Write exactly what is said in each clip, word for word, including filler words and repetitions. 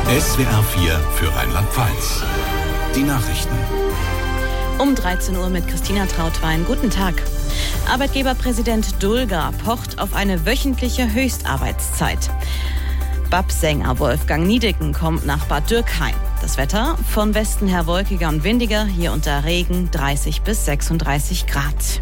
S W R vier für Rheinland-Pfalz. Die Nachrichten. Um dreizehn Uhr mit Christina Trautwein. Guten Tag. Arbeitgeberpräsident Dulger pocht auf eine wöchentliche Höchstarbeitszeit. B A P-Sänger Wolfgang Niedecken kommt nach Bad Dürkheim. Das Wetter von Westen her wolkiger und windiger, hier unter Regen dreißig bis sechsunddreißig Grad.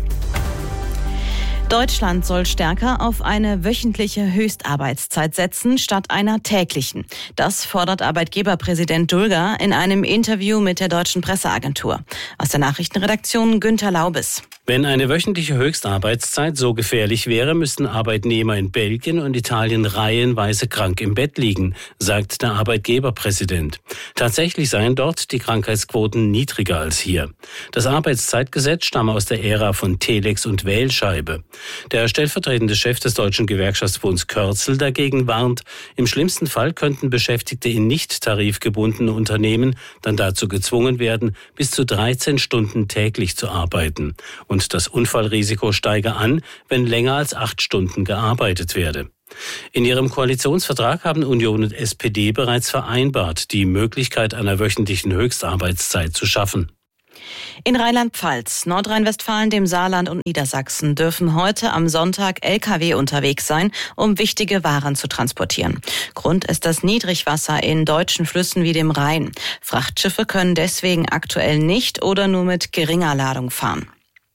Deutschland soll stärker auf eine wöchentliche Höchstarbeitszeit setzen, statt einer täglichen. Das fordert Arbeitgeberpräsident Dulger in einem Interview mit der Deutschen Presseagentur. Aus der Nachrichtenredaktion Günther Laubes. Wenn eine wöchentliche Höchstarbeitszeit so gefährlich wäre, müssten Arbeitnehmer in Belgien und Italien reihenweise krank im Bett liegen, sagt der Arbeitgeberpräsident. Tatsächlich seien dort die Krankheitsquoten niedriger als hier. Das Arbeitszeitgesetz stamme aus der Ära von Telex und Wählscheibe. Der stellvertretende Chef des Deutschen Gewerkschaftsbunds Kürzel dagegen warnt, im schlimmsten Fall könnten Beschäftigte in nicht tarifgebundenen Unternehmen dann dazu gezwungen werden, bis zu dreizehn Stunden täglich zu arbeiten. Und das Unfallrisiko steige an, wenn länger als acht Stunden gearbeitet werde. In ihrem Koalitionsvertrag haben Union und S P D bereits vereinbart, die Möglichkeit einer wöchentlichen Höchstarbeitszeit zu schaffen. In Rheinland-Pfalz, Nordrhein-Westfalen, dem Saarland und Niedersachsen dürfen heute am Sonntag L K W unterwegs sein, um wichtige Waren zu transportieren. Grund ist das Niedrigwasser in deutschen Flüssen wie dem Rhein. Frachtschiffe können deswegen aktuell nicht oder nur mit geringer Ladung fahren.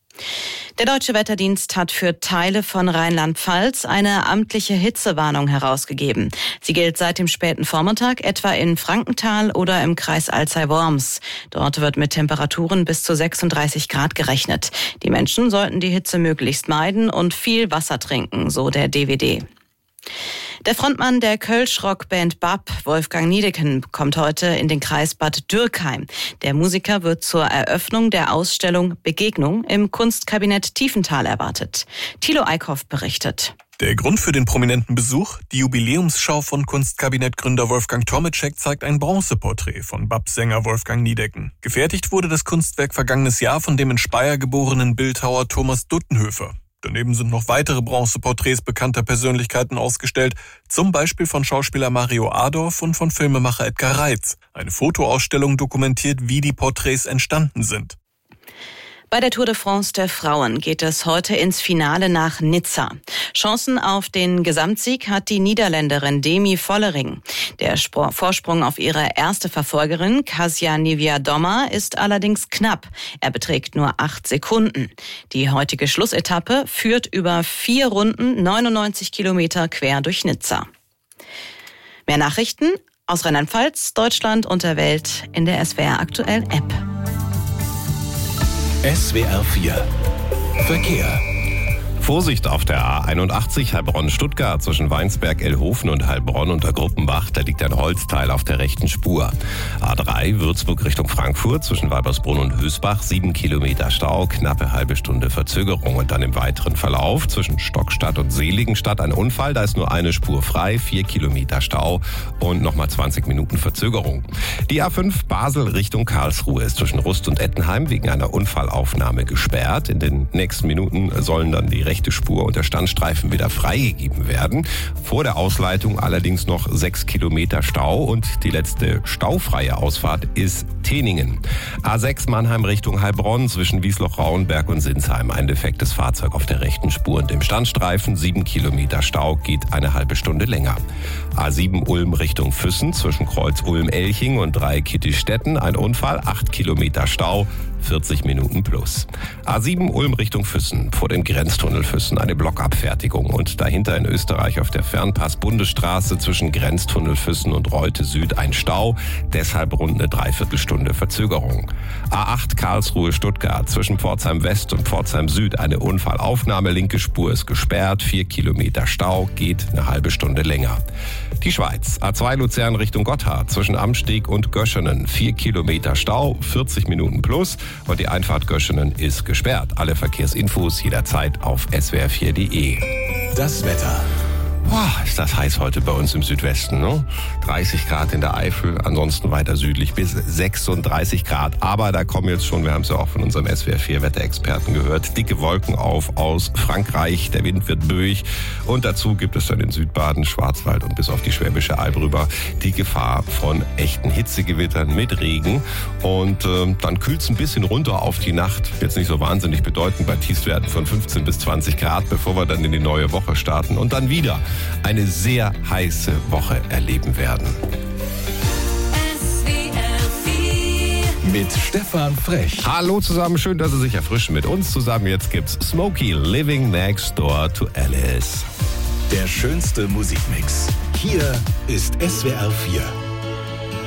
Der Deutsche Wetterdienst hat für Teile von Rheinland-Pfalz eine amtliche Hitzewarnung herausgegeben. Sie gilt seit dem späten Vormittag etwa in Frankenthal oder im Kreis Alzey-Worms. Dort wird mit Temperaturen bis zu sechsunddreißig Grad gerechnet. Die Menschen sollten die Hitze möglichst meiden und viel Wasser trinken, so der D W D. Der Frontmann der Kölsch-Rockband B A P, Wolfgang Niedecken, kommt heute in den Kreis Bad Dürkheim. Der Musiker wird zur Eröffnung der Ausstellung Begegnung im Kunstkabinett Tiefenthal erwartet. Thilo Eickhoff berichtet. Der Grund für den prominenten Besuch? Die Jubiläumsschau von Kunstkabinettgründer Wolfgang Tomitschek zeigt ein Bronzeporträt von B A P-Sänger Wolfgang Niedecken. Gefertigt wurde das Kunstwerk vergangenes Jahr von dem in Speyer geborenen Bildhauer Thomas Duttenhöfer. Daneben sind noch weitere Bronzeporträts bekannter Persönlichkeiten ausgestellt, zum Beispiel von Schauspieler Mario Adorf und von Filmemacher Edgar Reitz. Eine Fotoausstellung dokumentiert, wie die Porträts entstanden sind. Bei der Tour de France der Frauen geht es heute ins Finale nach Nizza. Chancen auf den Gesamtsieg hat die Niederländerin Demi Vollering. Der Spor- Vorsprung auf ihre erste Verfolgerin, Kasia Niewiadoma, ist allerdings knapp. Er beträgt nur acht Sekunden. Die heutige Schlussetappe führt über vier Runden neunundneunzig Kilometer quer durch Nizza. Mehr Nachrichten aus Rheinland-Pfalz, Deutschland und der Welt in der S W R Aktuell App. S W R vier Verkehr. Vorsicht auf der A einundachtzig Heilbronn-Stuttgart zwischen Weinsberg-Elhofen und Heilbronn unter Gruppenbach. Da liegt ein Holzteil auf der rechten Spur. A drei Würzburg Richtung Frankfurt zwischen Weibersbrunn und Hösbach. Sieben Kilometer Stau, knappe halbe Stunde Verzögerung. Und dann im weiteren Verlauf zwischen Stockstadt und Seligenstadt ein Unfall. Da ist nur eine Spur frei, vier Kilometer Stau und nochmal zwanzig Minuten Verzögerung. Die A fünf Basel Richtung Karlsruhe ist zwischen Rust und Ettenheim wegen einer Unfallaufnahme gesperrt. In den nächsten Minuten sollen dann die rechte Spur und der Standstreifen wieder freigegeben werden. Vor der Ausleitung allerdings noch sechs Kilometer Stau und die letzte staufreie Ausfahrt ist Teningen. A sechs Mannheim Richtung Heilbronn zwischen Wiesloch-Rauenberg und Sinsheim. Ein defektes Fahrzeug auf der rechten Spur und im Standstreifen. Sieben Kilometer Stau, geht eine halbe Stunde länger. A sieben Ulm Richtung Füssen zwischen Kreuz Ulm-Elching und Dreieck-Kittistetten. Ein Unfall, acht Kilometer Stau, vierzig Minuten plus. A sieben Ulm Richtung Füssen, vor dem Grenztunnel Füssen eine Blockabfertigung und dahinter in Österreich auf der Fernpass-Bundesstraße zwischen Grenztunnel Füssen und Reute Süd ein Stau, deshalb rund eine Dreiviertelstunde Verzögerung. A acht Karlsruhe Stuttgart zwischen Pforzheim West und Pforzheim Süd eine Unfallaufnahme, linke Spur ist gesperrt, vier Kilometer Stau, geht eine halbe Stunde länger. Die Schweiz, A zwei Luzern Richtung Gotthard zwischen Amsteg und Göschenen, vier Kilometer Stau, vierzig Minuten plus und die Einfahrt Göschenen ist gesperrt. Alle Verkehrsinfos jederzeit auf S W R vier Punkt D E. Das Wetter. Boah, ist das heiß heute bei uns im Südwesten, ne? dreißig Grad in der Eifel, ansonsten weiter südlich bis sechsunddreißig Grad. Aber da kommen jetzt schon, wir haben es ja auch von unserem S W R vier Wetterexperten gehört, dicke Wolken auf aus Frankreich. Der Wind wird böig und dazu gibt es dann in Südbaden, Schwarzwald und bis auf die Schwäbische Alb rüber die Gefahr von echten Hitzegewittern mit Regen. Und äh, dann kühlt es ein bisschen runter auf die Nacht. Jetzt nicht so wahnsinnig bedeutend bei Tiefstwerten von fünfzehn bis zwanzig Grad, bevor wir dann in die neue Woche starten und dann wieder eine sehr heiße Woche erleben werden. S W R vier mit Stefan Frech. Hallo zusammen, schön, dass Sie sich erfrischen mit uns zusammen. Jetzt gibt's Smokey Living Next Door to Alice. Der schönste Musikmix. Hier ist S W R vier.